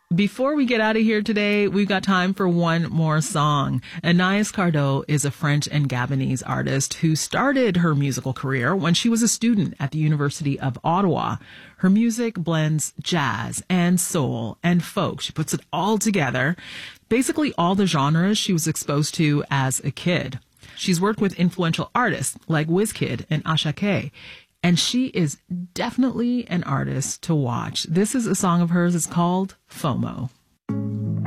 Before we get out of here today, we've got time for one more song. Anaïs Cardot is a French and Gabonese artist who started her musical career when she was a student at the University of Ottawa. Her music blends jazz and soul and folk. She puts it all together. Basically all the genres she was exposed to as a kid. She's worked with influential artists like Wizkid and Asake. And she is definitely an artist to watch. This is a song of hers. It's called FOMO.